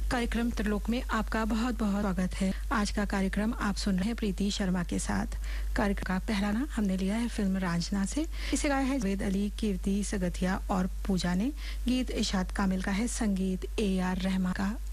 कार्यक्रम त्रिलोक में आपका बहुत बहुत स्वागत है। आज का कार्यक्रम आप सुन रहे हैं प्रीति शर्मा के साथ। कार्यक्रम का पहला गाना हमने लिया है फिल्म रांझना से। इसे गाया है वेद अली, कीर्ति सगथिया और पूजा ने। गीत इशाद कामिल का है, संगीत AR रहमान का।